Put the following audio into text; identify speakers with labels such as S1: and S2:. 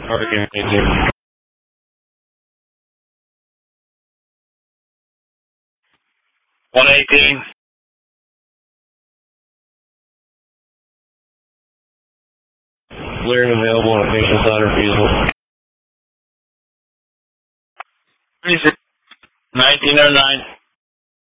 S1: Parking right there. 118. Clearing available on a patient side refusal. 1909.